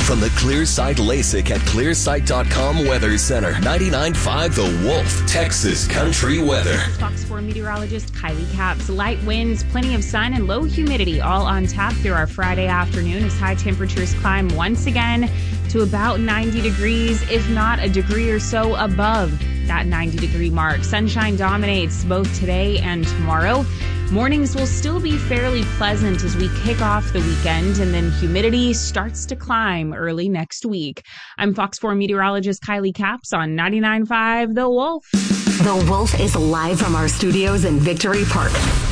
From the Clearsight LASIK at clearsight.com Weather Center, 99.5 The Wolf, Texas Country Weather. Fox 4 meteorologist Kylie Capps. Light winds, plenty of sun, and low humidity all on tap through our Friday afternoon as high temperatures climb once again to about 90 degrees, if not a degree or so above that 90-degree mark. Sunshine dominates both today and tomorrow. Mornings will still be fairly pleasant as we kick off the weekend, and then humidity starts to climb early next week. I'm Fox 4 meteorologist Kylie Capps on 99.5 The Wolf. The Wolf is live from our studios in Victory Park.